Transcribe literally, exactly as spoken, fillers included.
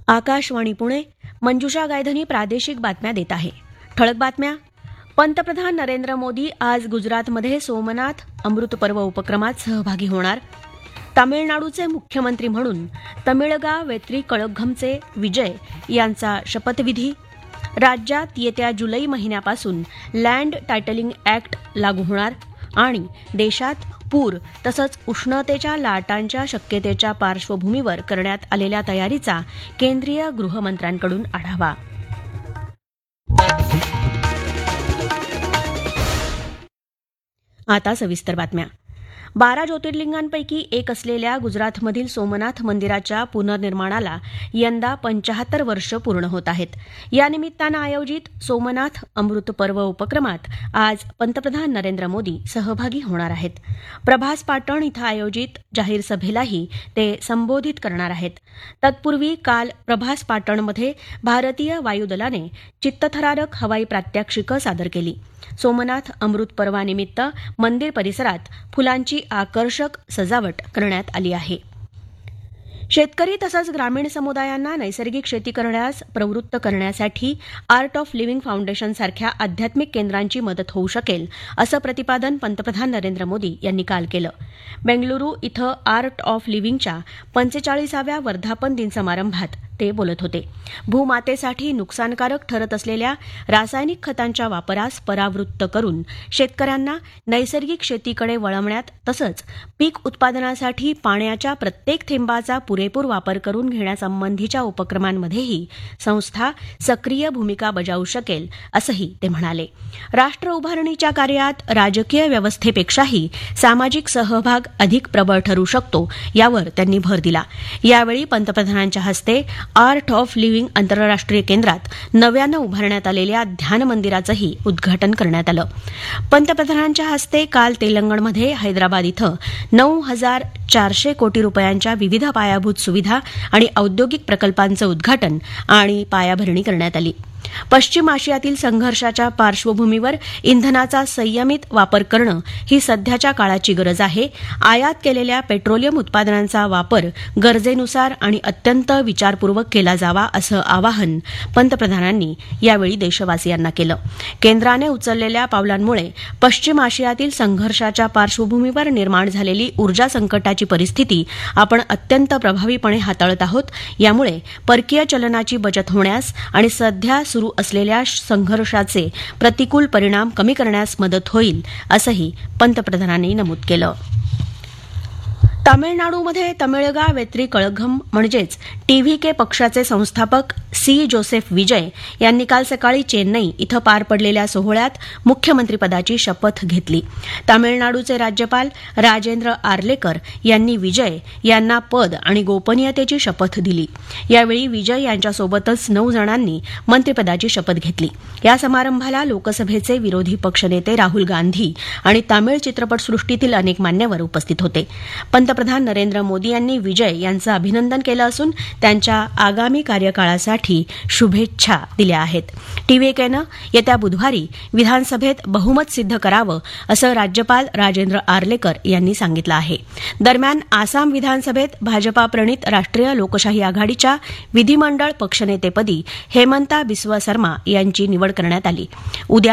आकाशवाणी पुणे. मंजुषा गायधनी प्रादेशिक बातम्या देत आहे. ठळक बातम्या. पंतप्रधान नरेंद्र मोदी आज गुजरातमध्ये सोमनाथ अमृत पर्व उपक्रमात सहभागी होणार. तामिळनाडूचे मुख्यमंत्री म्हणून तमिळगा वेत्री कळघमचे विजय यांचा शपथविधी. राज्यात येत्या जुलै महिन्यापासून लँड टायटलिंग ऍक्ट लागू होणार. आणि देशात पूर तसंच उष्णतेच्या लाटांच्या शक्यतेच्या पार्श्वभूमीवर करण्यात आलेल्या तयारीचा केंद्रीय गृहमंत्र्यांकडून आढावा. आता सविस्तर बातम्या. बारा ज्योतिर्लिंगांपैकी एक असलेल्या गुजरातमधील सोमनाथ मंदिराच्या पुनर्निर्माणाला यंदा पंचाहत्तर वर्ष पूर्ण होत आहेत. या निमित्तानं आयोजित सोमनाथ अमृत पर्व उपक्रमात आज पंतप्रधान नरेंद्र मोदी सहभागी होणार आहेत. प्रभास पाटण इथं आयोजित जाहीर सभेलाही ते संबोधित करणार आहेत. तत्पूर्वी काल प्रभास पाटणमध्ये भारतीय वायुदलाने चित्तथरारक हवाई प्रात्यक्षिकं सादर केली. सोमनाथ अमृत पर्वानिमित्त मंदिर परिसरात फुलांची आकर्षक सजावट करण्यात आली आहे. शेतकरी तसंच ग्रामीण समुदायांना नैसर्गिक शेती करण्यास प्रवृत्त करण्यासाठी आर्ट ऑफ लिव्हिंग फाउंडेशन सारख्या आध्यात्मिक केंद्रांची मदत होऊ शकेल असं प्रतिपादन पंतप्रधान नरेंद्र मोदी यांनी काल केलं. बेंगळुरू इथं आर्ट ऑफ लिव्हिंगच्या पंचेचाळीसाव्या वर्धापन दिन समारंभात ते बोलत होते. भूमातेसाठी नुकसानकारक ठरत असलेल्या रासायनिक खतांच्या वापरास परावृत्त करून शेतकऱ्यांना नैसर्गिक शेतीकडे वळवण्यात तसंच पीक उत्पादनासाठी पाण्याच्या प्रत्येक थेंबाचा पुरेपूर वापर करून घेण्यासंबंधीच्या उपक्रमांमध्येही संस्था सक्रिय भूमिका बजावू शकेल असंही ते म्हणाले. राष्ट्र उभारणीच्या कार्यात राजकीय व्यवस्थेपेक्षाही सामाजिक सहभाग अधिक प्रबळ ठरू शकतो यावर त्यांनी भर दिला. यावेळी पंतप्रधानांच्या हस्ते आर्ट ऑफ लिव्हिंग आंतरराष्ट्रीय केंद्रात नव्यानं उभारण्यात आलेल्या ध्यान मंदिराचंही उद्घाटन करण्यात आलं. पंतप्रधानांच्या हस्ते काल तेलंगणमध्ये हैदराबाद इथं नऊ हजार चारशे कोटी रुपयांच्या विविध पायाभूत सुविधा आणि औद्योगिक प्रकल्पांचं उद्घाटन आणि पायाभरणी करण्यात आली. पश्चिम आशियातील संघर्षाच्या पार्श्वभूमीवर इंधनाचा संयमित वापर करणं ही सध्याच्या काळाची गरज आहे. आयात केलेल्या पेट्रोलियम उत्पादनांचा वापर गरजेनुसार आणि अत्यंत विचारपूर्वक केला जावा असं आवाहन पंतप्रधानांनी यावेळी देशवासियांना केलं. केंद्राने उचललेल्या पावलांमुळे पश्चिम आशियातील संघर्षाच्या पार्श्वभूमीवर निर्माण झालेली ऊर्जा संकटाची परिस्थिती आपण अत्यंत प्रभावीपणे हाताळत आहोत. यामुळे परकीय चलनाची बचत होण्यास आणि सध्या सुरू असलेल्या संघर्षाचे प्रतिकूल परिणाम कमी करण्यास मदत होईल असंही पंतप्रधानांनी नमूद केलं. तामिळनाडूमध्ये तमिळगा वेत्री कळघम म्हणजेच टीव्हीके पक्षाचे संस्थापक सी जोसेफ विजय यांनी काल सकाळी चेन्नई इथं पार पडलेल्या सोहळ्यात मुख्यमंत्रीपदाची शपथ घेतली. तामिळनाडूचे राज्यपाल राजेंद्र आर्लेकर यांनी विजय यांना पद आणि गोपनीयतेची शपथ दिली. यावेळी विजय यांच्यासोबतच नऊ जणांनी मंत्रिपदाची शपथ घेतली. या समारंभाला लोकसभेचे विरोधी पक्षनेते राहुल गांधी आणि तामिळ चित्रपटसृष्टीतील अनेक मान्यवर उपस्थित होते. पंतप्रधान नरेंद्र मोदी यांनी विजय यांचं अभिनंदन केलं असून त्यांच्या आगामी कार्यकाळासाठी शुभेच्छा दिल्या आहेत. टीव्हीकेनं येत्या बुधवारी विधानसभेत बहुमत सिद्ध करावं असं राज्यपाल राजेंद्र आर्लेकर यांनी सांगितलं आहे. दरम्यान आसाम विधानसभेत भाजपा प्रणित राष्ट्रीय लोकशाही आघाडीच्या विधिमंडळ पक्षनेतेपदी हेमंता बिस्वा सर्मा यांची निवड करण्यात आली. उद्या